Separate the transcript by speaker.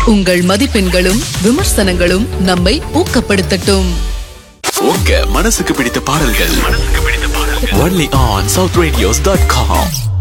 Speaker 1: உங்கள் மதிப்பெண்களும் விமர்சனங்களும் நம்மை ஊக்கப்படுத்தட்டும்.
Speaker 2: உங்க மனசுக்கு பிடித்த பாடல்கள் only on southradios.com.